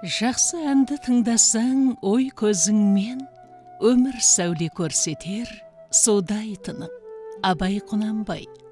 Жақсы әнді тыңдасаң, ой көзіңмен өмір сәуле көрсетер, судай тынық. Абай Құнанбай.